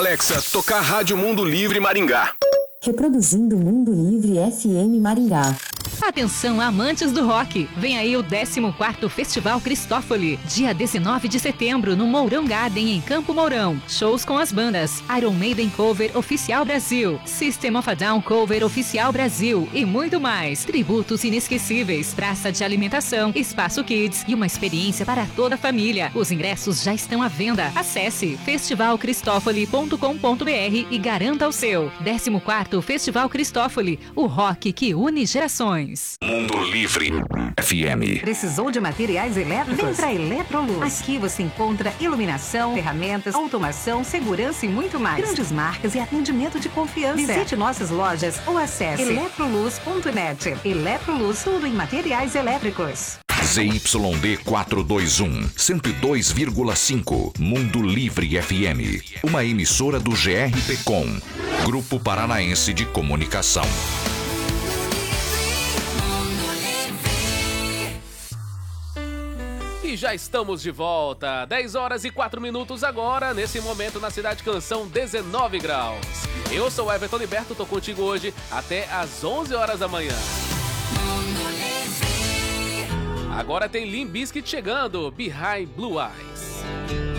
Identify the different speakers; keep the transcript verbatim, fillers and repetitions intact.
Speaker 1: Alexa, tocar Rádio Mundo Livre Maringá.
Speaker 2: Reproduzindo Mundo Livre F M Maringá.
Speaker 3: Atenção, amantes do rock! Vem aí o décimo quarto Festival Cristófoli, dia dezenove de setembro, no Mourão Garden, em Campo Mourão. Shows com as bandas Iron Maiden Cover Oficial Brasil, System of a Down Cover Oficial Brasil e muito mais. Tributos inesquecíveis, praça de alimentação, espaço kids e uma experiência para toda a família. Os ingressos já estão à venda. Acesse festival cristófoli ponto com ponto b r e garanta o seu. décimo quarto Festival Cristófoli, o rock que une gerações.
Speaker 1: Mundo Livre F M.
Speaker 4: Precisou de materiais elétricos? Vem pra Eletroluz. Aqui você encontra iluminação, ferramentas, automação, segurança e muito mais. Grandes marcas e atendimento de confiança. Visite nossas lojas ou acesse eletroluz ponto net. Eletroluz, tudo em materiais elétricos.
Speaker 5: Z Y D quatrocentos e vinte e um, cento e dois vírgula cinco, Mundo Livre F M. Uma emissora do G R P Com, Grupo Paranaense de Comunicação.
Speaker 6: E já estamos de volta, dez horas e quatro minutos agora, nesse momento na Cidade Canção, dezenove graus. Eu sou o Everton Liberto, tô contigo hoje até às onze horas da manhã. Agora tem Limp Bizkit chegando, Behind Blue Eyes.